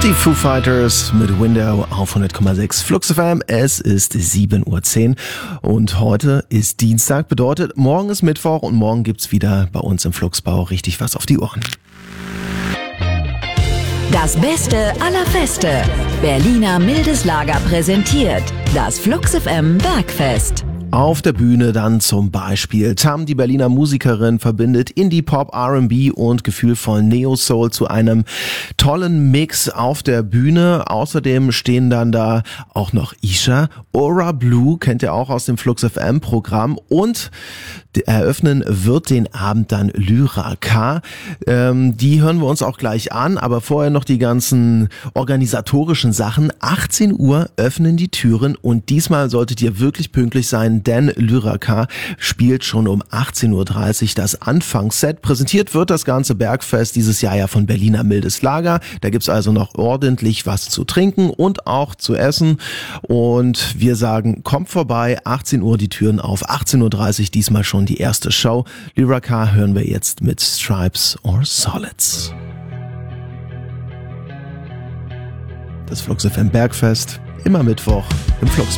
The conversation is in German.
Die Foo Fighters mit Window auf 100,6 Flux FM. Es ist 7:10 Uhr und heute ist Dienstag, bedeutet morgen ist Mittwoch und morgen gibt's wieder bei uns im Fluxbau richtig was auf die Ohren. Das Beste aller Feste. Berliner Mildes Lager präsentiert das Flux FM Bergfest. Auf der Bühne dann zum Beispiel Tam, die Berliner Musikerin, verbindet Indie-Pop, R&B und gefühlvollen Neo-Soul zu einem tollen Mix auf der Bühne. Außerdem stehen dann da auch noch Isha, Aura Blue, kennt ihr auch aus dem Flux FM Programm, und eröffnen wird den Abend dann Lyra K. Die hören wir uns auch gleich an, aber vorher noch die ganzen organisatorischen Sachen. 18 Uhr öffnen die Türen und diesmal solltet ihr wirklich pünktlich sein, denn Lyra K spielt schon um 18:30 Uhr das Anfangsset. Präsentiert wird das ganze Bergfest dieses Jahr ja von Berliner Mildes Lager. Da gibt's also noch ordentlich was zu trinken und auch zu essen. Und wir sagen, kommt vorbei, 18 Uhr die Türen auf, 18:30 Uhr diesmal schon die erste Show. Lyra K hören wir jetzt mit Stripes or Solids. Das Flux FM Bergfest, immer Mittwoch im Flux.